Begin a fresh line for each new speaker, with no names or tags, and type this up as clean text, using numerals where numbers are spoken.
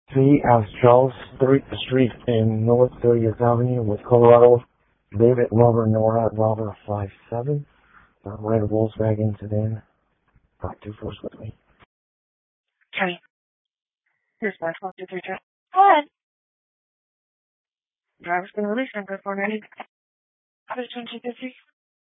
3 Charles Street in North 30th Avenue with Colorado. David Robert Nora Robert 57. Red Volkswagen sedan. Got 2 floors with me.
Okay. Here's my 1223 check. Go ahead. Driver's been released on good 490. Other 2250.